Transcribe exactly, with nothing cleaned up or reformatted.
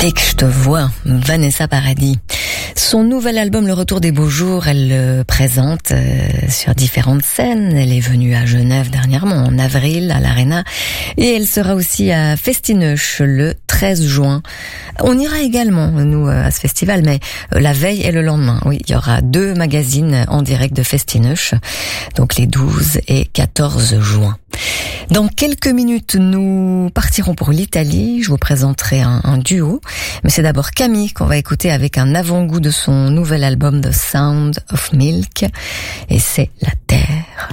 Dès que je te vois, Vanessa Paradis. Son nouvel album Le Retour des Beaux Jours, elle le présente euh, sur différentes scènes. Elle est venue à Genève dernièrement, en avril, à l'Arena. Et elle sera aussi à Festineuch le treize juin. On ira également, nous, à ce festival, mais la veille et le lendemain. Oui, il y aura deux magazines en direct de Festineuch, donc les douze et quatorze juin. Dans quelques minutes, nous partirons pour l'Italie. Je vous présenterai un, un duo. Mais c'est d'abord Camille qu'on va écouter avec un avant-goût de son nouvel album The Sound of Milk. Et c'est La Terre.